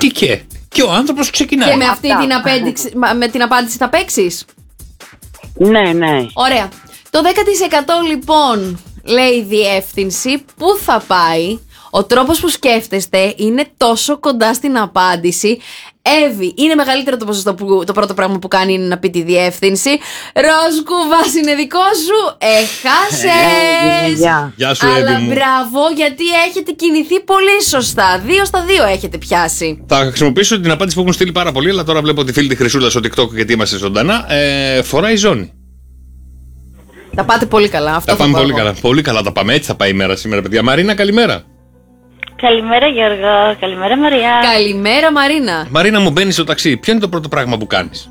Και ο άνθρωπος ξεκινάει. Και με αυτή την απάντηση θα παίξεις? Ναι, ναι. Ωραία. Το 10% λοιπόν, λέει η διεύθυνση, πού θα πάει? Ο τρόπος που σκέφτεστε είναι τόσο κοντά στην απάντηση. Εύη, είναι μεγαλύτερο το ποσοστό που το πρώτο πράγμα που κάνει είναι να πει τη διεύθυνση. Ροζ κουβάς είναι δικό σου. Έχασες. Γεια σου, Εύη Αλλά μου. μπράβο, γιατί έχετε κινηθεί πολύ σωστά. 2 στα 2 έχετε πιάσει. Θα χρησιμοποιήσω την απάντηση που έχουν στείλει πάρα πολύ, αλλά τώρα βλέπω τη φίλη τη Χρυσούλα στο TikTok γιατί είμαστε ζωντανά. Φοράει ζώνη. Τα πάτε πολύ καλά. Αυτό Τα πάμε πολύ εγώ. καλά. Πολύ καλά τα πάμε. Έτσι θα πάει η μέρα σήμερα, παιδιά. Μαρίνα, καλημέρα. Καλημέρα Γιώργο, καλημέρα Μαριά. Καλημέρα Μαρίνα. Μαρίνα μου, μπαίνει στο ταξί. Ποιο είναι το πρώτο πράγμα που κάνεις?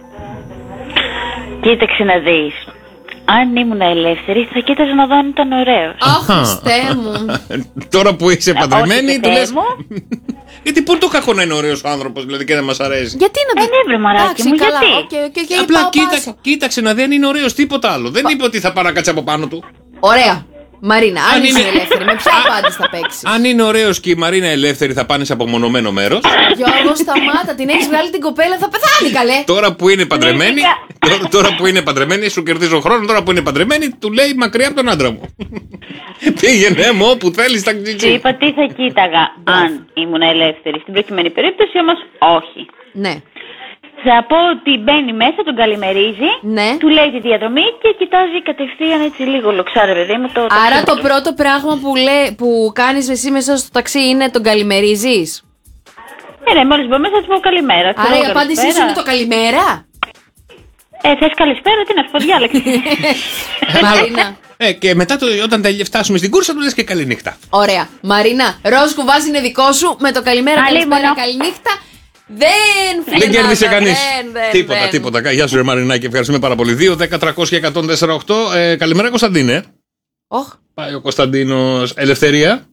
Κοίταξε να δεις. Αν ήμουν ελεύθερη θα κοίταζα να δω αν ήταν ωραίος. Αχ, Χριστέ μου. Τώρα που είσαι παντρεμένη, όχι, του Θεέ λες. μου. Γιατί πού το κακό να είναι ωραίος ο άνθρωπος, δηλαδή και να μας αρέσει. Γιατί να Ναι βρε μαράκι μου, καλά. γιατί? Οκ, Απλά πάω πάσο. κοίταξε να δει αν είναι ωραίος, τίποτα άλλο. Δεν είπε ότι θα παρακάτσει από πάνω του. Ωραία. Μαρίνα, αν Αν είσαι είναι- ελεύθερη, με ποια απάντηση θα παίξεις? Αν είναι ωραίος και η Μαρίνα ελεύθερη, θα πάνε σε απομονωμένο μέρος. Γιώργο, σταμάτα, την έχεις βγάλει την κοπέλα, θα πεθάνει καλέ. Τώρα που είναι παντρεμένη, τώρα που είναι παντρεμένη, σου κερδίζω χρόνο. Τώρα που είναι παντρεμένη, του λέει μακριά από τον άντρα μου. Πήγαινε μου όπου θέλεις, τα Του κτζιτζι. είπα τι θα κοίταγα αν ήμουν ελεύθερη. Στην προκειμένη περίπτωση όμως όχι. Ναι. Θα πω ότι μπαίνει μέσα, τον καλημερίζει, Ναι. του λέει τη διαδρομή και κοιτάζει κατευθείαν έτσι λίγο λοξάρε παιδί μου το Άρα το ταξίδι. πρώτο πράγμα που κάνεις εσύ μέσα στο ταξί είναι τον καλημερίζεις. Ναι, μόλις μπω μέσα θα του πω καλημέρα. Άρα η απάντησή σου είναι το καλημέρα. Θες καλησπέρα, τι να σου πω, διάλεξε. Μαρίνα. Και μετά όταν φτάσουμε στην κούρσα, του λες και καληνύχτα. Ωραία. Μαρίνα, ροζ κουβάς είναι δικό σου. Με το καλημέρα, καλησπέρα, Αλίμονο. καληνύχτα. Δεν κέρδισε κανείς. Τίποτα. Τίποτα. Γεια σου, ρε Μαρινάκη, ευχαριστούμε πάρα πολύ. 2, 10, 300 και 104,8. Καλημέρα, Κωνσταντίνε. Όχ. Πάει ο Κωνσταντίνος. Ελευθερία.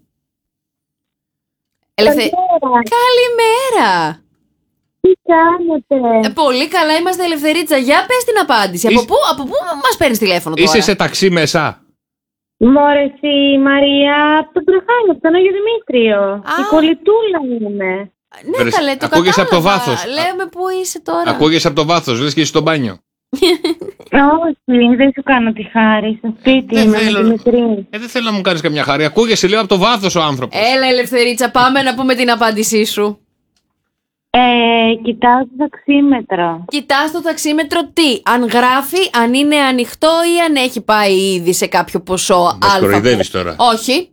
Καλημέρα. Τι κάνετε? Πολύ καλά, είμαστε Ελευθερίτσα. Για πες την απάντηση. Από πού μας παίρνεις τηλέφωνο τώρα? Είσαι σε ταξί μέσα. Μωρέ εσύ Μαρία, από τον Προχάνιο, από τον Άγιο Δημήτριο. Η κολλητούλα είναι. Ναι, καλέ, το ακούγεσαι από το κατάλαβα. βάθος. Λέμε πού είσαι τώρα. Ακούγεσαι από το βάθος, λες και είσαι στο μπάνιο. Όχι, δεν σου κάνω τη χάρη. Στο σπίτι Δεν είμαι με θέλω. τη μικρή. Δεν θέλω να μου κάνεις καμιά χάρη. Ακούγεσαι, λέω, από το βάθος ο άνθρωπος. Έλα Ελευθερίτσα, πάμε να πούμε την απάντησή σου. Κοιτάω το ταξίμετρο. Κοιτάς το ταξίμετρο τι, αν γράφει, αν είναι ανοιχτό ή αν έχει πάει ήδη σε κάποιο ποσό Μας αλφα. κοροϊδεύεις τώρα. Όχι.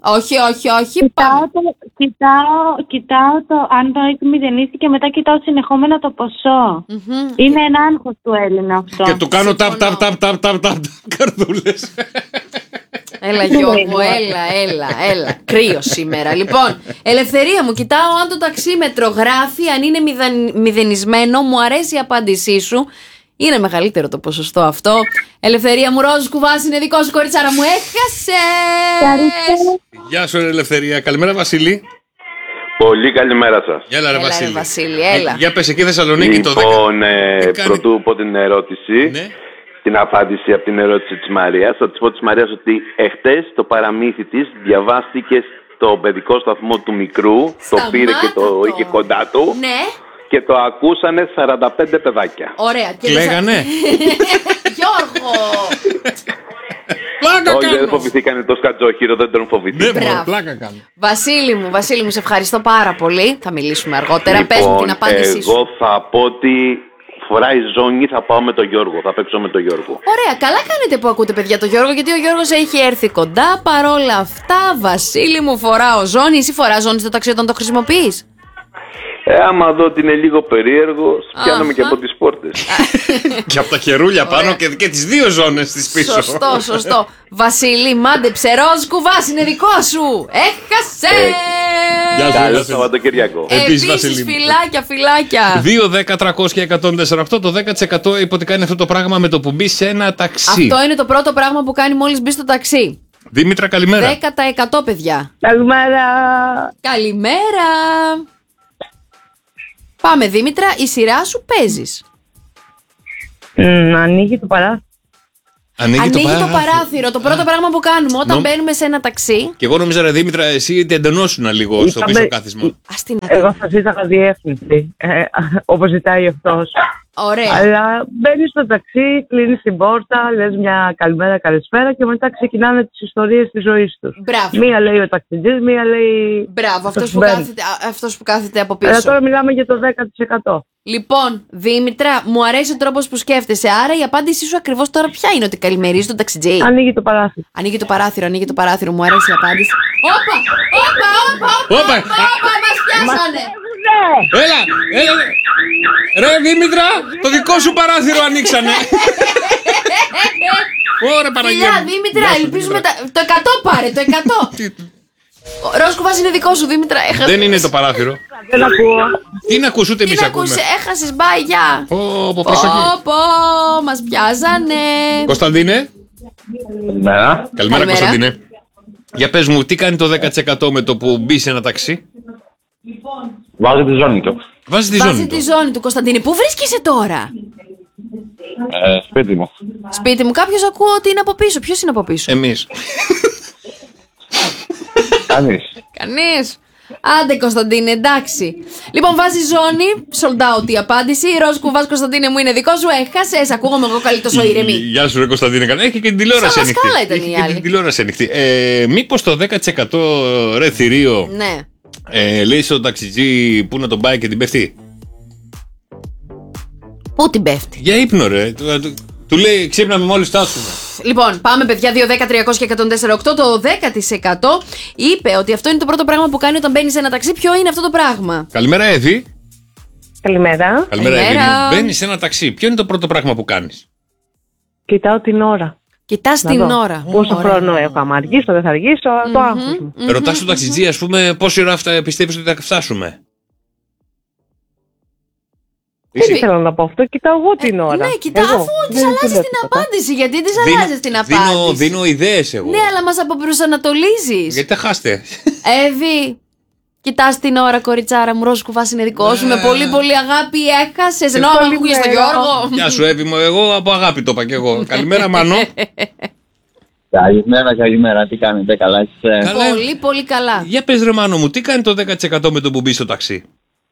Κοιτάω το αν το έχει μηδενίσει και μετά κοιτάω συνεχόμενα το ποσό. Είναι ένα άγχος του Έλληνα αυτό. Και του κάνω ταπ, καρδούλες. Έλα Γιώργο, έλα. Κρύο σήμερα. Λοιπόν, Ελευθερία μου, κοιτάω αν το ταξίμετρο γράφει, αν είναι μηδενισμένο. Μου αρέσει η απάντησή σου. Είναι μεγαλύτερο το ποσοστό αυτό. Ελευθερία μου, ροζ κουβάς είναι δικό σου, κοριτσάρα μου. Έχασες. Γεια σου, ρε Ελευθερία. Καλημέρα, Βασίλη. Πολύ καλημέρα σας. Έλα, ρε Έλα, Βασίλη. ρε Βασίλη, έλα. Για πες εκεί Θεσσαλονίκη το 10. Λοιπόν, Τι κάνει? πρωτού πω την ερώτηση, Ναι. την απάντηση από την ερώτηση της Μαρίας, θα της πω της Μαρίας ότι εχθές το παραμύθι της διαβάστηκε στο παιδικό σταθμό του μικρού, το πήρε και το είχε κοντά του Ναι. και το ακούσανε 45 παιδάκια. Ωραία. Κλαίγανε. Γιώργο. Πλάκα Όχι, δεν κάνω. φοβηθήκανε το σκατζόχυρο, δεν τον Ναι, φοβηθήκανε. μωρέ, Μπράβο. πλάκα κάνω. Βασίλη μου, σε ευχαριστώ πάρα πολύ. Θα μιλήσουμε αργότερα. Πες μου την απάντησή σου. εγώ θα πω ότι φοράει ζώνη, θα πάω με τον Γιώργο, θα παίξω με τον Γιώργο. Ωραία, καλά κάνετε που ακούτε παιδιά το Γιώργο, γιατί ο Γιώργος έχει έρθει κοντά. Παρόλα αυτά, Βασίλη μου, φοράω ζώνη. Εσύ φοράς ζώνη στο ταξί όταν το χρησιμοποιείς? Άμα δω ότι είναι λίγο περίεργο, πιάνομαι και από τις πόρτες. Και από τα χερούλια πάνω και τις δύο ζώνες της πίσω. Σωστό. Βασίλη, μάντεψε, ροζ κουβάς είναι δικό σου. Έχασε! Γεια σου, Καλό Βασίλη. Σαββατοκύριακο. Επίσης, Βασίλη μου. Φιλάκια. 2, 10, 300 και 148. Το 10% είπε ότι κάνει αυτό το πράγμα με το που μπει σε ένα ταξί. Αυτό είναι το πρώτο πράγμα που κάνει μόλις μπει στο ταξί. Δήμητρα, καλημέρα. 10% παιδιά. Καλημέρα. Καλημέρα. Πάμε Δήμητρα, η σειρά σου παίζεις. Ανοίγει το παράθυρο. Ανοίγει το παράθυρο. Το πρώτο πράγμα που κάνουμε όταν μπαίνουμε σε ένα ταξί. Και εγώ νόμιζα, ρε Δήμητρα, εσύ εντενώσουν λίγο στο πίσω κάθισμα. Εγώ θα ζήταγα διεύθυνση, όπως ζητάει αυτός. Ωραία. Αλλά μπαίνεις στο ταξί, κλείνεις την πόρτα, λες μια καλημέρα, καλησπέρα και μετά ξεκινάνε τις ιστορίες της ζωής τους. Μπράβο. Μία λέει ο ταξιτζής, μία λέει. Μπράβο, αυτός που κάθεται από πίσω. Αλλά τώρα μιλάμε για το 10%. Λοιπόν, Δήμητρα, μου αρέσει ο τρόπος που σκέφτεσαι. Άρα η απάντησή σου ακριβώς τώρα ποια είναι? Ότι καλημερίζει τον ταξιτζή. Ανοίγει το παράθυρο. Ανοίγει το παράθυρο, μου αρέσει η απάντηση. Όπα, μας πιάσανε. Έλα. Ρε Δήμητρα, το δικό σου παράθυρο ανοίξανε. Ωραία Παναγία. Φιλιά, Δήμητρα, ελπίζουμε το 100 πάρε, το 100. Ροσκουβάς είναι δικό σου, Δήμητρα. Δεν είναι το παράθυρο. Δεν ακούω. Τι να ακούς, ούτε εμείς ακούμε. Έχασες, μπай, γεια. Πω, Μας πιάζανε. Κωνσταντίνε. Καλημέρα Κωνσταντίνε. Για πες μου, τι κάνει το 10% με το που μπει σε ένα ταξί? Βάζει τη ζώνη του. Βάζει τη ζώνη του, Κωνσταντίνε. Πού βρίσκεσαι τώρα? Σπίτι μου. Σπίτι μου. Κάποιος ακούω ότι είναι από πίσω. Ποιος είναι από πίσω? Εμείς. Κανείς. Άντε Κωνσταντίνε, εντάξει. Λοιπόν, βάζει ζώνη, sold out η απάντηση. Ροσκουβάς, Κωνσταντίνε μου, είναι δικό σου. Έχασες, ακούγομαι εγώ καλή τόσο ήρεμη. Γεια σου ρε Κωνσταντίνε. Έχει και την τηλεόραση ανοιχτή. Σαν μασκάλα ήταν η άλλη. Την τηλεόραση ανοιχτή. Μήπως το 10% ρε θηρίο, ναι, λέει στον ταξιτζή πού να τον πάει και την πέφτει? Πού την πέφτει? Για ύπνο ρε. Του λέει ξύπναμε μόλις φτάσουμε. Λοιπόν, πάμε παιδιά, 2-10-300-104-8. Το 10% είπε ότι αυτό είναι το πρώτο πράγμα που κάνει όταν μπαίνει σε ένα ταξί. Ποιο είναι αυτό το πράγμα? Καλημέρα Εύη. Καλημέρα. Καλημέρα Εύη. Μπαίνεις σε ένα ταξί. Ποιο είναι το πρώτο πράγμα που κάνεις? Κοιτάω την ώρα. Κοιτάς την ώρα. Πόσο χρόνο έχω, άμα αργήσω, δεν θα αργήσω, το άγχος μου. Ρωτάς τον ταξιτζή, ας πούμε, πόση ώρα πιστεύεις ότι θα φτάσουμε? Δεν ήθελα να πω αυτό, κοιτάω εγώ την ώρα. Ναι, κοιτάω, αφού της αλλάζεις την απάντηση. Γιατί της αλλάζεις την απάντηση? Δίνω ιδέες εγώ. Ναι, αλλά μας αποπροσανατολίζεις. Γιατί τα χάστε. Εύη, κοιτάς την ώρα, κοριτσάρα μου, Ροσκουβάς είναι δικό σου. Με πολύ πολύ αγάπη έχασες. Ενώ ακούγες τον Γιώργο. Γεια σου Εύη μου, εγώ από αγάπη το είπα και εγώ. Καλημέρα Μάνο. Καλημέρα, τι κάνετε, καλά είστε? Πολύ πολύ καλά. Για πες ρε Μάνο μου, τι κάνει το 10% με το που μπει στο ταξί?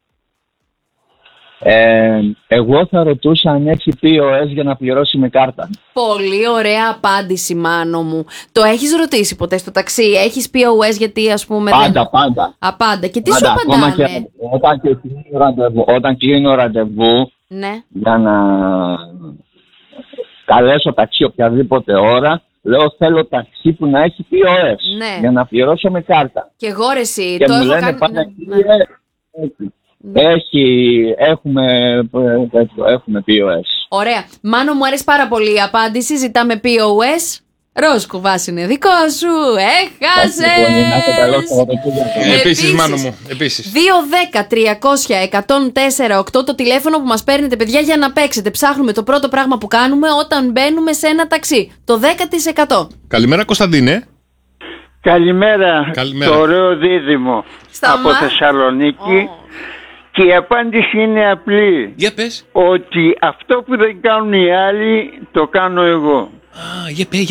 Εγώ θα ρωτούσα αν έχει POS για να πληρώσει με κάρτα. Πολύ ωραία απάντηση, Μάνο μου. Το έχεις ρωτήσει ποτέ στο ταξί? Έχεις POS? Γιατί ας πούμε πάντα. Και τι σου απαντάνε? Όταν κλείνω ραντεβού, ναι, για να καλέσω ταξί οποιαδήποτε ώρα, λέω θέλω ταξί που να έχει POS, ναι, για να πληρώσω με κάρτα. Και εγώ ρε εσύ, και το μου έχω λένε κάνει. πάντα έχουμε POS. Ωραία. Μάνο μου αρέσει πάρα πολύ η απάντηση. Ζητάμε POS. Ροσκουβάς είναι δικό σου. Έχασες. Επίσης Μάνο μου, επίσης. 2-10-300-104-8 το τηλέφωνο που μας παίρνετε παιδιά για να παίξετε. Ψάχνουμε το πρώτο πράγμα που κάνουμε όταν μπαίνουμε σε ένα ταξί. Το 10%. Καλημέρα Κωνσταντίνε. Καλημέρα. Το ωραίο δίδυμο από Θεσσαλονίκη. Και η απάντηση είναι απλή. Για πες. Ότι αυτό που δεν κάνουν οι άλλοι το κάνω εγώ. Για πες.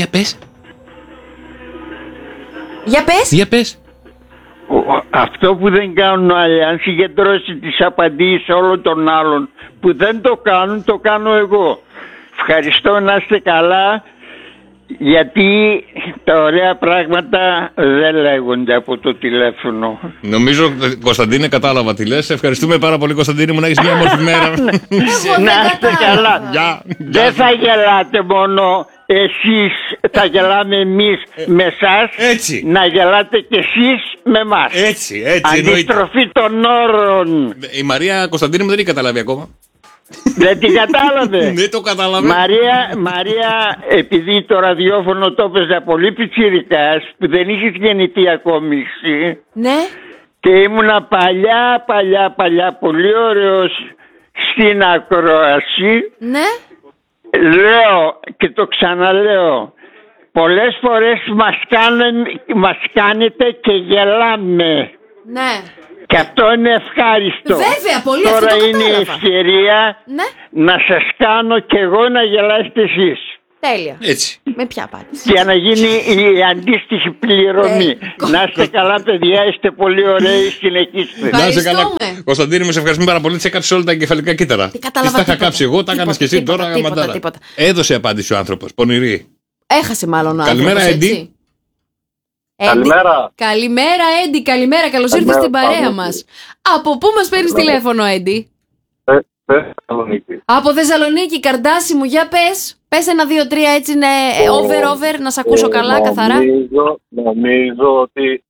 Για πες. Αυτό που δεν κάνουν άλλοι, αν συγκεντρώσει τις απαντήσεις όλων των άλλων που δεν το κάνουν, το κάνω εγώ. Ευχαριστώ, να είστε καλά. Γιατί τα ωραία πράγματα δεν λέγονται από το τηλέφωνο. Νομίζω, Κωνσταντίνε, κατάλαβα τι λες. Ευχαριστούμε πάρα πολύ, Κωνσταντίνε μου, να έχεις μια όμορφη μέρα. Να είστε καλά. Δεν θα γελάτε μόνο εσείς, θα γελάμε εμείς με εσάς. Έτσι. Να γελάτε κι εσείς με εμάς. Έτσι. Αντιστροφή των όρων. Η Μαρία Κωνσταντίνε μου δεν έχει καταλάβει ακόμα. Δεν την κατάλαβε. Δεν το κατάλαβε. Μαρία, επειδή το ραδιόφωνο το έπαιζε πολύ πιτσιρικάς, που δεν είχες γεννηθεί ακόμη εσύ. Ναι. Και ήμουνα παλιά, πολύ ωραίος στην ακρόαση. Ναι. Λέω και το ξαναλέω, πολλές φορές μας κάνετε και γελάμε. Ναι. Και αυτό είναι ευχάριστο. Βέβαια, πολύ. Τώρα αυτό το είναι η ευκαιρία, ναι, να σας κάνω και εγώ να γελάσετε εσείς. Τέλεια. Έτσι. Με ποια απάντηση? Για να γίνει η αντίστοιχη πληρωμή. Να είστε καλά, παιδιά, είστε πολύ ωραίοι, συνεχίστε. Να είσαι καλά. Ευχαριστούμε. Κωνσταντίνε, μου σε ευχαριστούμε πάρα πολύ. Τι έκαψε όλα τα εγκεφαλικά κύτταρα. Τι κατάλαβα τα είχα τίποτα. κάψει εγώ, τα έκανε και εσύ Τίποτα, τώρα. τίποτα, Γαματάρα. τίποτα. Έδωσε απάντηση ο άνθρωπο. Πονηρή. Έχασε μάλλον ο Καλημέρα, άνθρωπος, Έντι. έτσι. Καλημέρα. Καλημέρα, Έντι. Καλημέρα. Καλώς ήρθες στην παρέα μας. Από πού μας παίρνεις τηλέφωνο, Έντι? Θεσσαλονίκη. Από Θεσσαλονίκη, καρδάσι μου, για πες. Πες 1, 2, 3, έτσι είναι over, να σε ακούσω καλά, καθαρά. Νομίζω ότι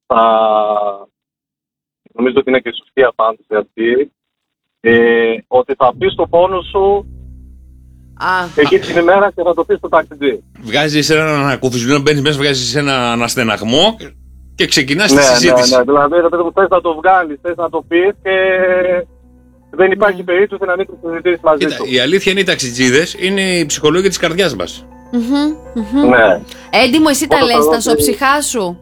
νομίζω ότι είναι και σωστή απάντηση αυτή. Ότι θα πεις το πόνο σου εκεί την ημέρα και θα το πεις στο ταξιτζή. Βγάζει έναν ανακουφισμένο, μπαίνει μέσα, βγάζει ένα αναστεναγμό και ξεκινά τη Ναι, συζήτηση. ναι, ναι. Δηλαδή, ρε παιδί μου, θες να το βγάλεις, θες να το πεις και δεν υπάρχει περίπτωση να μην το συζητήσεις μαζί Κοίτα, του. η αλήθεια είναι οι ταξιτζίδες είναι οι ψυχολόγοι της καρδιάς μας. Ναι. Έντι μου, εσύ τα Όταν λες, θα τα δω σοψυχά σου.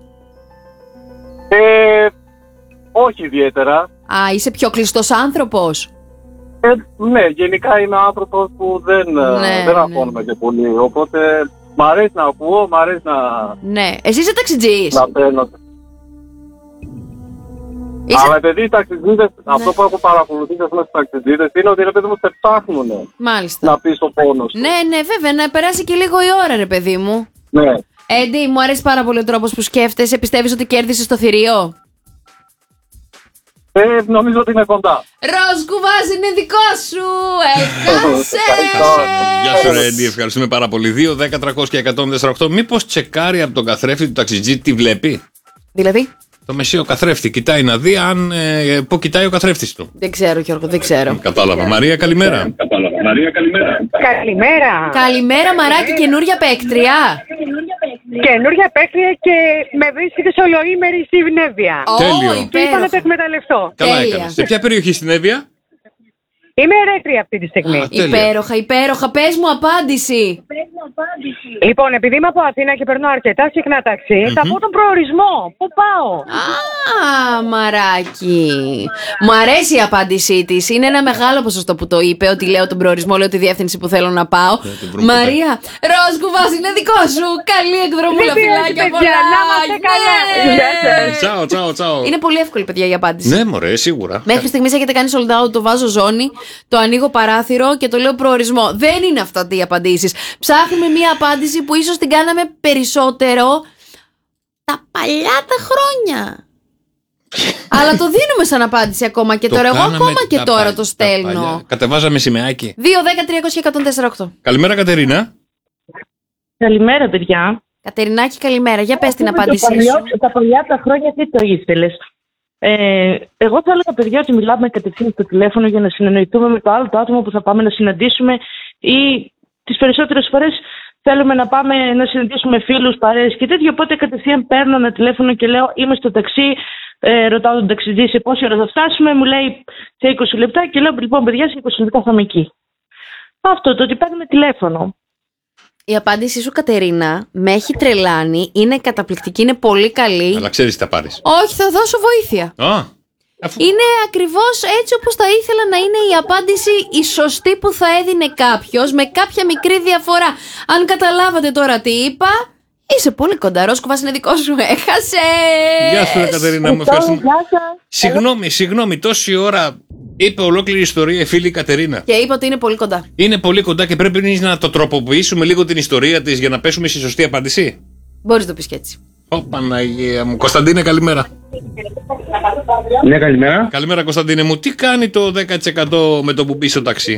Όχι ιδιαίτερα. Α, είσαι πιο κλειστός άνθρωπος. Ναι, γενικά είμαι άνθρωπος που δεν αφώνομαι και πολύ. Οπότε μ' αρέσει να ακούω, μ' αρέσει Ναι, εσύ είσαι ταξιτζής. να παίρνω. Αλλά επειδή οι ταξιτζίδες, αυτό που έχω παρακολουθήσει στους ταξιτζίδες είναι ότι ρε παιδί μου σε ψάχνουν Μάλιστα. να πεις το πόνο σου. Ναι, βέβαια, να περάσει και λίγο η ώρα, ρε παιδί μου. Ναι. Έντι, μου αρέσει πάρα πολύ ο τρόπος που σκέφτεσαι. Πιστεύεις ότι κέρδισες το θηρίο? Νομίζω ότι είναι κοντά. Ροζ κουβάς είναι δικό σου. Έχασες. Γεια σου, ρε Έντι, ευχαριστούμε πάρα πολύ. 2, 10, 300 και 148. Μήπως τσεκάρει από τον καθρέφτη του ταξιτζή τι βλέπει? Δηλαδή? Το μεσαίο καθρέφτη. Κοιτάει να δει αν. Πού κοιτάει ο καθρέφτης του. Δεν ξέρω, Γιώργο, δεν ξέρω. Κατάλαβα. Μαρία, καλημέρα. Καλημέρα. Καλημέρα, Μαράκι, καινούρια παίκτρια. Καινούρια παίκτρια και με βρίσκεται ολοήμερη στη Νέβια. Τέλειο. Και είπα να το εκμεταλλευτώ. Καλά έκανα. Σε ποια περιοχή στην Εύβοια? Είμαι ερέτρια αυτή τη στιγμή. Υπέροχα, υπέροχα. Πες μου απάντηση. Λοιπόν, επειδή είμαι από Αθήνα και περνώ αρκετά συχνά ταξί, θα πω τον προορισμό. Πού πάω? Α, Μαράκι. Μου αρέσει η απάντησή της. Είναι ένα μεγάλο ποσοστό που το είπε, ότι λέω τον προορισμό, λέω τη διεύθυνση που θέλω να πάω. Μαρία, Ροζ κουβάς είναι δικό σου. Καλή εκδρομούλα, φιλάκια πολλά. Τσάω, τσάω, τσάω. Είναι πολύ εύκολη, παιδιά, η απάντηση. Ναι, μωρέ, σίγουρα. Μέχρι στιγμής έχετε κάνει sold out, το βάζω ζώνη, το ανοίγω παράθυρο και το λέω προορισμό. Δεν είναι αυτά οι απαντήσεις. Ψάχνουμε μία απάντηση που ίσως την κάναμε περισσότερο τα παλιά τα χρόνια. Αλλά το δίνουμε σαν απάντηση ακόμα και τώρα. Εγώ ακόμα και τώρα το στέλνω. Κατεβάζαμε σημαίακι. 2, 10, 300 και 148. Καλημέρα, Κατερίνα. Καλημέρα, παιδιά. Κατερινάκη, καλημέρα. Για πες την απάντησή σου. Τα παλιά τα χρόνια τι το ήθελες? Εγώ θα έλεγα, παιδιά, ότι μιλάμε κατευθείαν στο τηλέφωνο για να συνεννοηθούμε με το άλλο το άτομο που θα πάμε να συναντήσουμε, ή τις περισσότερες φορές θέλουμε να πάμε να συναντήσουμε φίλους, παρέες και τέτοιο. Οπότε κατευθείαν παίρνω ένα τηλέφωνο και λέω: είμαι στο ταξί. Ρωτάω τον ταξιτζή σε πόση ώρα θα φτάσουμε. Μου λέει σε 20 λεπτά και λέω: λοιπόν, παιδιά, σε 20 λεπτά θα είμαι εκεί. Αυτό το ότι παίρνουμε τηλέφωνο. Η απάντησή σου, Κατερίνα, με έχει τρελάνει. Είναι καταπληκτική, είναι πολύ καλή. Αλλά ξέρεις τι θα πάρεις. Όχι, θα δώσω βοήθεια. Είναι ακριβώς έτσι όπως θα ήθελα να είναι η απάντηση η σωστή που θα έδινε κάποιος, με κάποια μικρή διαφορά. Αν καταλάβατε τώρα τι είπα, είσαι πολύ κοντά. Ροζ κουβάς είναι δικό σου. Έχασες. Γεια σου, Κατερίνα, μου ευχαριστούμε. Συγγνώμη, τόση ώρα είπε ολόκληρη ιστορία η φίλη Κατερίνα. Και είπε ότι είναι πολύ κοντά. Είναι πολύ κοντά και πρέπει να το τροποποιήσουμε λίγο την ιστορία της για να πέσουμε στη σωστή απάντηση. Μπορείς να το πεις και έτσι. Παναγία μου. Κωνσταντίνε, καλημέρα. Ναι, καλημέρα. Καλημέρα, Κωνσταντίνε μου. Τι κάνει το 10% με το που μπει στο ταξί?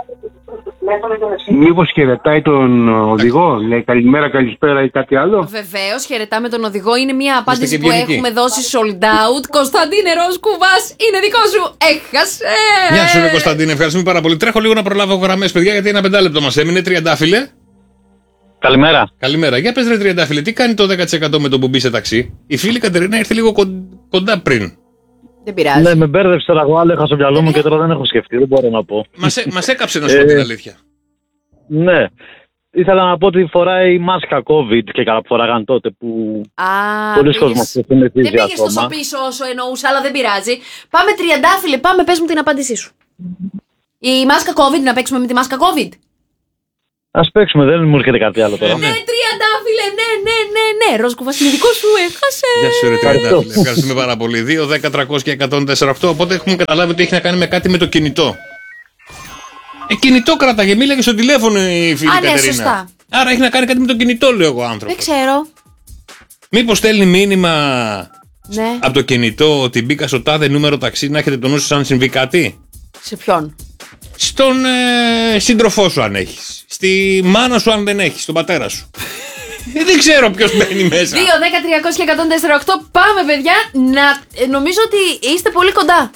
Μήπως χαιρετάει τον οδηγό, λέει καλημέρα, καλησπέρα ή κάτι άλλο? Βεβαίως, χαιρετάμε τον οδηγό. Είναι μια απάντηση που έχουμε δώσει sold out. Κωνσταντίνε, Ροζ κουβάς είναι δικό σου. Έχασε. Γεια σου, Κωνσταντίνε, ευχαριστούμε πάρα πολύ. Τρέχω λίγο να προλάβω γραμμές, παιδιά, γιατί ένα 5 λεπτό μας έμεινε. Τριαντάφυλλε. Καλημέρα. Καλημέρα. Για πες, ρε Τριαντάφυλλε, τι κάνει το 10% με το που μπει σε ταξί? Η φίλη Κατερίνα ήρθε λίγο κοντά πριν. Δεν πειράζει. Ναι, με μπέρδεψε τώρα. Εγώ άλλο είχα στο μυαλό μου και τώρα δεν έχω σκεφτεί. Δεν μπορώ να πω. Μας έκαψε να σου πω την αλήθεια. Ναι. Ήθελα να πω ότι φοράει μάσκα COVID και καλά που φοράγαν τότε που. Πολλοί κόσμος το συνηθίζει ακόμα. Δεν πήγες τόσο πίσω όσο εννοούσα, αλλά δεν πειράζει. Πάμε, Τριαντάφυλλε, πάμε, πες μου την απάντησή σου. Η μάσκα COVID, να παίξουμε με τη μάσκα COVID. Ας παίξουμε, δεν μου έρχεται κάτι άλλο τώρα. Ναι, τριαντάφυλλε, ναι. Ρόσκουβα, συνειδικό σου έχασε. Γεια σου, ρε τριαντάφυλλε. Ευχαριστούμε πάρα πολύ. 2, 10, 300 και 104,8. Οπότε έχουμε καταλάβει ότι έχει να κάνει με κάτι με το κινητό. Κινητό κράταγε, μίλαγε στο τηλέφωνο η φίλη Κατερίνα. Ναι, σωστά. Άρα έχει να κάνει κάτι με το κινητό, λέω εγώ άνθρωπο. Δεν ξέρω. Μήπως στέλνει μήνυμα ναι. από το κινητό ότι μπήκα στο τάδε νούμερο ταξί, να έχετε το νου σας αν συμβεί κάτι. Σε ποιον? Στον σύντροφό σου αν έχεις. Στη μάνα σου αν δεν έχεις, στον πατέρα σου. Δεν ξέρω ποιος μπαίνει μέσα. 2, 10, 300 και 104,8. Πάμε, παιδιά. Νομίζω ότι είστε πολύ κοντά.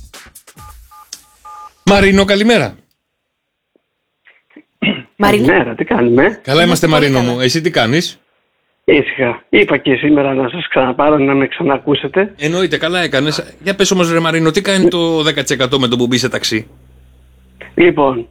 Μαρίνο, καλημέρα. Καλημέρα, τι κάνουμε? Καλά είμαστε, Μαρίνο μου. Εσύ τι κάνεις? Ήσυχα. Είπα και σήμερα να σας ξαναπάρω να με ξανακούσετε. Εννοείται, καλά έκανες. Για πες όμως, ρε Μαρίνο, τι κάνει το 10% με το που μπει σε ταξί? Λοιπόν,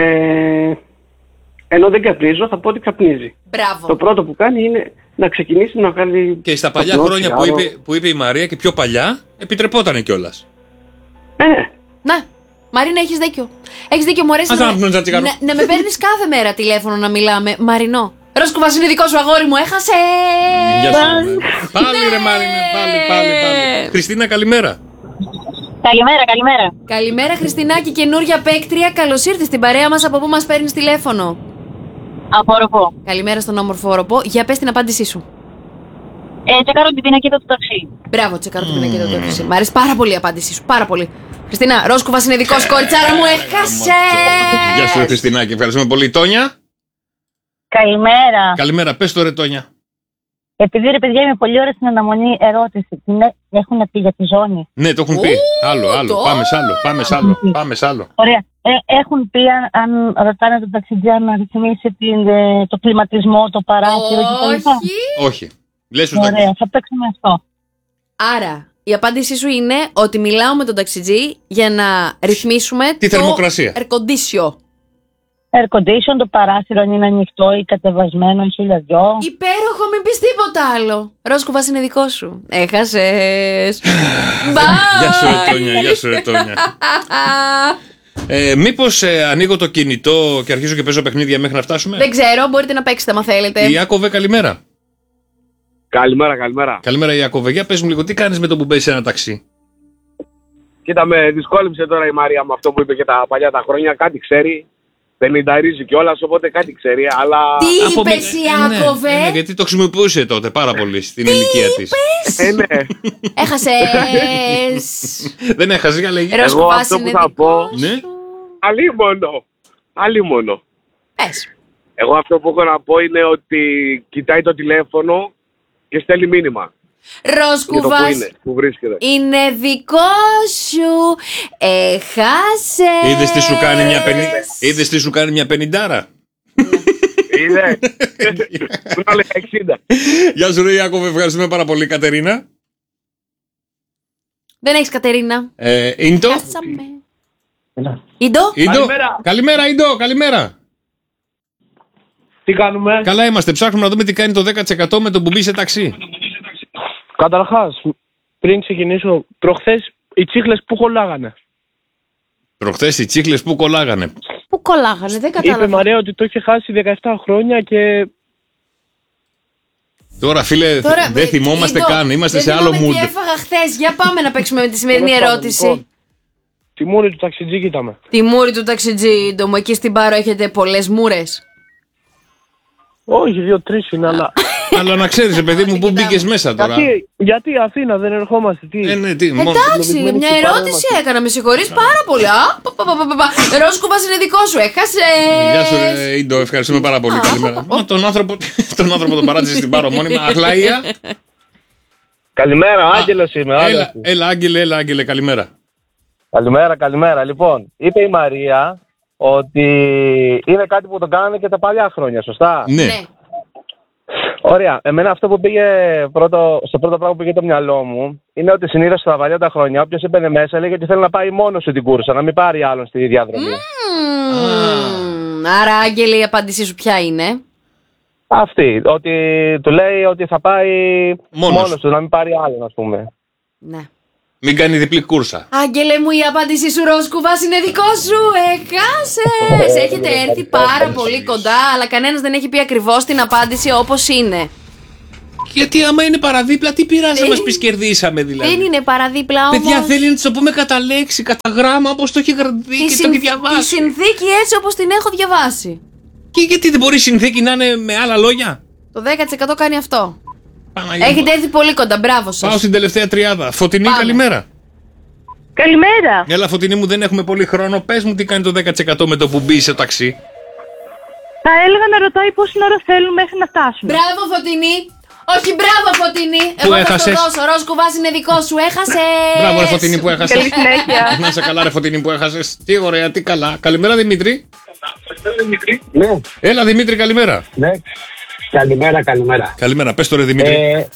ενώ δεν καπνίζω, θα πω ότι καπνίζει. Μπράβο. Το πρώτο που κάνει είναι να ξεκινήσει να βγάλει. Και στα παλιά χρόνια που είπε η Μαρία και πιο παλιά, επιτρεπότανε κιόλας. Ναι. Μαρίνα, έχεις δίκιο. Έχεις δίκιο, μου αρέσει να με παίρνεις κάθε μέρα τηλέφωνο να μιλάμε. Μαρινό. Ρόσκουβας είναι δικό σου, αγόρι μου, έχασε. Γεια σου. Πάλι ρε Μαρίνα, πάλι. Χριστίνα, καλημέρα. Καλημέρα. Καλημέρα, Χριστινάκη, καινούρια παίκτρια. Καλώς ήρθες στην παρέα μας. Από πού μας παίρνεις τηλέφωνο? Από Οροπό. Καλημέρα στον όμορφο Οροπό. Για πες την απάντησή σου. Τσεκάρω την πινακίδα του ταξί. Μπράβο, τσεκάρω την πινακίδα του ταξί. Μ' αρέσει πάρα πολύ η απάντησή σου. Πάρα πολύ. Χριστίνα, Ρόσκουβας είναι δικός, κοριτσάρα μου, έχασε. Γεια σου, Χριστινάκη, ευχαριστούμε πολύ. Τόνια. Καλημέρα, πες το ρε Τόνια. Επειδή ρε παιδιά είμαι πολύ ώρα στην αναμονή, ερώτηση. Έχουν πει για τη ζώνη? Ναι, το έχουν πει. Άλλο. Πάμε σ' άλλο. Ωραία. Έχουν πει αν ρωτάνε τον ταξιτζή να ρυθμίσει το κλιματισμό, το παράθυρο κτλ. Όχι. Ωραία, θα παίξουμε αυτό. Άρα, η απάντησή σου είναι ότι μιλάω με τον ταξιτζή για να ρυθμίσουμε τη θερμοκρασία. Air condition. Air condition, το παράθυρο είναι ανοιχτό ή κατεβασμένο, χιλιαδιό. Υπέροχο, μην πεις τίποτα άλλο. Ρόσκουβας είναι δικό σου. Έχασες. Γεια σου ρε Τόνια. Μήπως ανοίγω το κινητό και αρχίζω και παίζω παιχνίδια μέχρι να φτάσουμε? Δεν ξέρω, μπορείτε να παίξετε αν θέλετε. Ιάκωβε, καλημέρα. Καλημέρα. Καλημέρα, Ιάκωβε. Για πες μου λίγο, τι κάνεις με το που μπαίνεις σε ένα ταξί? Κοίτα, με δυσκόλεψε τώρα η Μαρία με αυτό που είπε και τα παλιά τα χρόνια. Κάτι ξέρει. 50 κιόλας, οπότε κάτι ξέρει. Αλλά... Τι είπες, Ιάκωβε? Ναι, γιατί το χρησιμοποιούσε τότε πάρα πολύ στην ηλικία της. Ναι. Έχασες. Δεν έχασε, για λέγει. Εγώ αυτό που θα πω. Ναι. Αλίμονο. Πες. Εγώ αυτό που έχω να πω είναι ότι κοιτάει το τηλέφωνο και στέλνει μήνυμα. Ρόσκουβας είναι δικό σου. Έχασες. Είδες τι σου κάνει μια 50άρα? Είδε. Του έλεγα 60. Γεια σου ρε Ιάκωβε, ευχαριστούμε πάρα πολύ. Κατερίνα. Δεν έχεις Κατερίνα? Ίντο. Ίντο. Καλημέρα Ίντο, καλημέρα. Τι κάνουμε? Καλά είμαστε, ψάχνουμε να δούμε τι κάνει το 10% με το που μπει σε ταξί. Καταρχάς, πριν ξεκινήσω, προχθές οι τσίχλες που κολλάγανε. Προχθές οι τσίχλες που κολλάγανε. Πού κολλάγανε, δεν κατάλαβα. Είπε Μαρία ότι το είχε χάσει 17 χρόνια και... Τώρα φίλε, δεν θυμόμαστε καν, είμαστε σε άλλο mood. Δεν θυμάμαι τι έφαγα χθες, για πάμε να παίξουμε με τη σημερινή ερώτηση. Τη μούρη του ταξιτζή κοίταμε. Τη μούρη του ταξιτζή, Ίντο μου, εκεί στην Πάρο έχετε πολλές μούρες? Όχι, 2-3 είναι, αλλά... Αλλά να ξέρεις, παιδί μου, πού μπήκες μέσα τώρα. Γιατί Αθήνα δεν ερχόμαστε, τι. Εντάξει, μια ερώτηση έκανα, με συγχωρείς πάρα πολύ. Ρόσκουβας είναι δικό σου, έχασες. Γεια σου Ίντο, ευχαριστούμε πάρα πολύ. Καλημέρα. Τον άνθρωπο τον παράτησε στην Πάρο μόνιμα. Αγλαία. Καλημέρα, ο Άγγελος είμαι. Έλα Άγγελε, καλημέρα. Καλημέρα. Λοιπόν, είπε η Μαρία ότι είναι κάτι που το κάνανε και τα παλιά χρόνια, σωστά? Ναι. Ωραία. Εμένα αυτό που πήγε στο πρώτο πράγμα που πήγε το μυαλό μου είναι ότι συνήθως στα παλιά τα χρόνια όποιος έμπαινε μέσα έλεγε ότι θέλει να πάει μόνος του την κούρσα, να μην πάρει άλλον στη διαδρομή. Άρα, Άγγελε, η απάντησή σου ποια είναι? Αυτή. Ότι του λέει ότι θα πάει μόνος του, να μην πάρει άλλον, ας πούμε. Ναι. Μην κάνει διπλή κούρσα. Άγγελε μου, η απάντησή σου, Ρόσκουβας, είναι δικό σου. Έχασες. Έχετε έρθει πάρα πολύ κοντά, αλλά κανένας δεν έχει πει ακριβώς την απάντηση όπως είναι. Γιατί άμα είναι παραδίπλα, τι πειράζει να μας πεις κερδίσαμε δηλαδή. Δεν είναι παραδίπλα όμως. Παιδιά, θέλει να της το πούμε κατά λέξη, κατά γράμμα, όπως το έχει γραφτεί και το έχει διαβάσει. Τη συνθήκη έτσι όπως την έχω διαβάσει. Και γιατί δεν μπορεί η συνθήκη να είναι με άλλα λόγια. Το 10% κάνει αυτό. Έχετε έρθει πολύ κοντά, μπράβο σας. Πάω στην τελευταία τριάδα. Φωτεινή, καλημέρα. Καλημέρα. Έλα, Φωτεινή μου, δεν έχουμε πολύ χρόνο. Πες μου τι κάνει το 10% με το που μπει σε ταξί. Θα έλεγα να ρωτάει πόση ώρα θέλουν μέχρι να φτάσουμε. Μπράβο, Φωτεινή. Όχι, μπράβο, Φωτεινή. Εγώ θα το δώσω. Ρόσκουβας είναι δικό σου. Έχασες. Μπράβο, ρε Φωτεινή που έχασες. Καλή συνέχεια. Να είσαι καλά, ρε Φωτεινή που έχασες. Τι ωραία, τι καλά. Καλημέρα, Δημήτρη. Ναι. Έλα, Δημήτρη, καλημέρα. Ναι. Καλημέρα. Καλημέρα, πες το ρε Δημήτρη.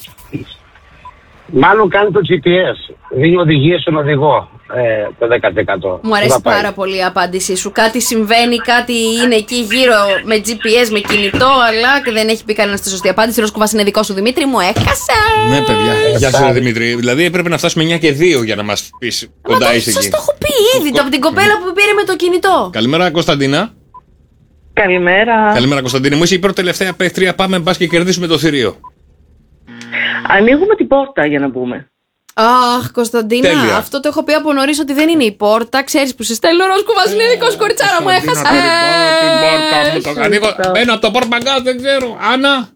Μάλλον κάνει το GPS. Δίνει οδηγίες στον οδηγό. Το 10%. Μου αρέσει πάρα πολύ η απάντησή σου. Κάτι συμβαίνει, κάτι είναι εκεί γύρω με GPS, με κινητό, αλλά και δεν έχει πει κανένα τη σωστή απάντηση. Ρόσκουβας είναι δικό σου, Δημήτρη, μου έχασε. Ναι, παιδιά. Γεια σου, Δημήτρη. Δηλαδή έπρεπε να φτάσουμε 9 και 2 για να μας πεις κοντά είσαι εκεί. Σας το έχω πει ήδη, από την κοπέλα που πήρε με το κινητό. Καλημέρα, Κωνσταντίνα. Καλημέρα. Καλημέρα, Κωνσταντίνα. Μου είσαι η πρώτη τελευταία παίχτρια. Πάμε μπας και κερδίσουμε το θηρίο. Ανοίγουμε την πόρτα για να μπούμε. Αχ, Κωνσταντίνα, τέλεια. αυτό το έχω πει από νωρίς ότι δεν είναι η πόρτα. Ξέρεις που σε στέλνω, Ρόσκουβας είναι δικός, κοριτσάρα μου, έχασα. Μπαίνω από το πορτμπαγκάζ, δεν ξέρω. Άννα.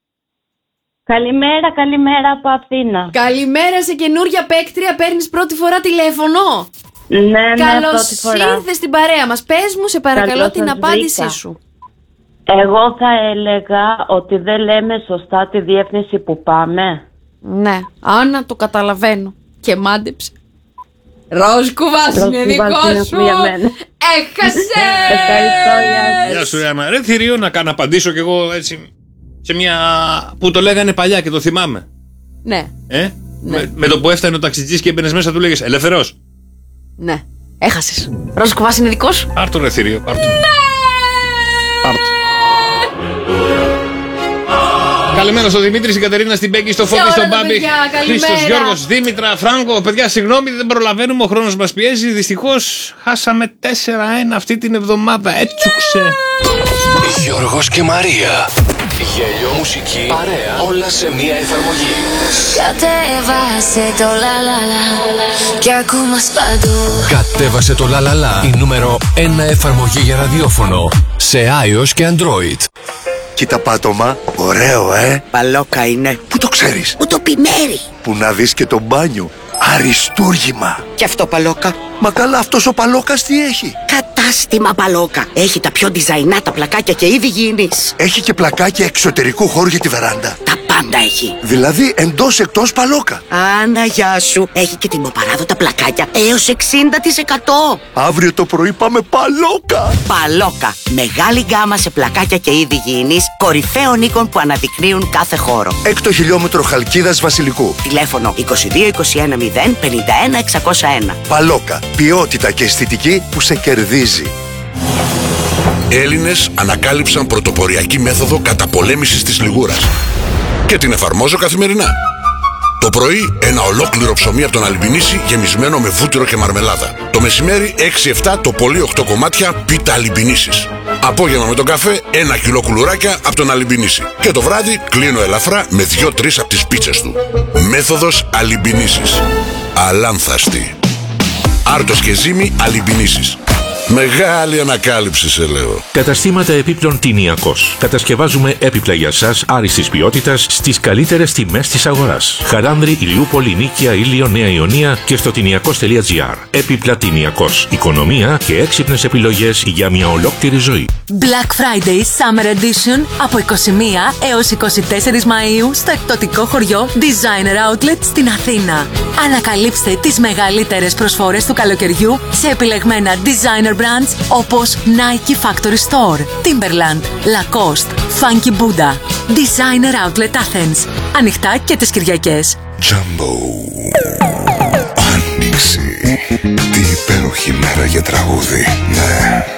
Καλημέρα από Αθήνα. Καλημέρα σε καινούρια παίκτρια, παίρνεις πρώτη φορά τηλέφωνο. Ναι, καλώς πρώτη φορά. ήρθες στην παρέα μας. Πες μου, σε παρακαλώ, Καλώς την σας απάντησή βρήκα. σου. Εγώ θα έλεγα ότι δεν λέμε σωστά τη διεύθυνση που πάμε. Ναι, Άννα, το καταλαβαίνω. Και μάντεψε. Ρόσκουβας είναι δικό σου. Έχασε. Γεια σου, Άννα. Ρε θηρίο να απαντήσω κι εγώ έτσι σε μια που το λέγανε παλιά και το θυμάμαι. Ναι. Ναι. Με το που έφτανε ο ταξιτζής και έμπαινες μέσα του λέγες ελεύθερος. Ναι, έχασες. Ρόσκουβας είναι δικό σου. Πάρ' το ρε θηρίο, πάρ' το. Πάρ' το. Καλημέρα στο Δημήτρη, στην Κατερίνα, στην Μπέγκη, στο Φώτη, στον Μπάμπη. Χρήστος, Γιώργος, Δήμητρα, Φράγκο. Παιδιά, συγγνώμη, δεν προλαβαίνουμε, ο χρόνος μας πιέζει. Δυστυχώς χάσαμε 4-1 αυτή την εβδομάδα. Έτσουξε. Γιώργος και Μαρία. Γέλιο, μουσική, παρέα, όλα σε μία εφαρμογή. Κατέβασε το λαλαλα και ακού μας παντού. Κατέβασε το λαλαλα, η νούμερο 1 εφαρμογή για ραδιόφωνο σε iOS και Android. Κοίτα πάτωμα, ωραίο Παλόκα είναι. Πού το ξέρεις? Που το πιμέρι. Που να δεις και το μπάνιο. Αριστούργημα. Και αυτό Παλόκα. Μα καλά, αυτός ο Παλόκας τι έχει? Κατάστημα Παλόκα. Έχει τα πιο διζαϊνάτα πλακάκια και είδη γήινης. Έχει και πλακάκια εξωτερικού χώρου για τη βεράντα. Τα πάντα έχει. Δηλαδή εντός εκτός Παλόκα. Άννα, γεια σου. Έχει και τιμοπαράδοτα πλακάκια έως 60%. Αύριο το πρωί πάμε Παλόκα. Παλόκα. Μεγάλη γκάμα σε πλακάκια και είδη γήινης, κορυφαίων οίκων που αναδεικνύουν κάθε χώρο. 6 χιλιόμετρο Χαλκίδας Βασιλικού. Τηλέφωνο 22 21 0 51 601. Παλόκα. Ποιότητα και αισθητική που σε κερδίζει. Έλληνες ανακάλυψαν πρωτοποριακή μέθοδο καταπολέμησης της λιγούρας και την εφαρμόζω καθημερινά. Το πρωί ένα ολόκληρο ψωμί από τον Αλιμπινίση γεμισμένο με βούτυρο και μαρμελάδα. Το μεσημέρι 6-7 το πολύ 8 κομμάτια πίτα Αλιμπινίσης. Απόγευμα με τον καφέ 1 κιλό κουλουράκια από τον Αλιμπινίση. Και το βράδυ κλείνω ελαφρά με 2-3 από τις πίτσες του. Μέθοδος Αλιμπινίσης. Αλάνθαστη. Άρτος και ζύμη Αλιμπινίσης. Μεγάλη ανακάλυψη σε λέω. Καταστήματα επίπλων Τινιακός. Κατασκευάζουμε έπιπλα για σας άριστης ποιότητας στις καλύτερες τιμές της αγοράς. Χαράνδρη, Ηλιούπολη, Νίκαια, Ήλιο, Νέα Ιωνία και στο τινιακός.gr. Έπιπλα Τινιακός. Οικονομία και έξυπνες επιλογές για μια ολόκληρη ζωή. Black Friday Summer Edition από 21 έως 24 Μαΐου στο εκπτωτικό χωριό Designer Outlet στην Αθήνα. Ανακαλύψτε τις μεγαλύτερες προσφορές του καλοκαιριού σε επιλεγμένα designer brands όπως Nike Factory Store, Timberland, Lacoste, Funky Buddha. Designer Outlet Athens. Ανοιχτά και τις Κυριακές. Jumbo. Άνοιξη. Τι υπέροχη μέρα για τραγούδι. Ναι.